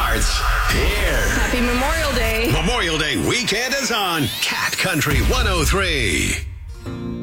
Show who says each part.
Speaker 1: starts here.
Speaker 2: Happy Memorial Day.
Speaker 1: Memorial Day weekend is on Cat Country 103.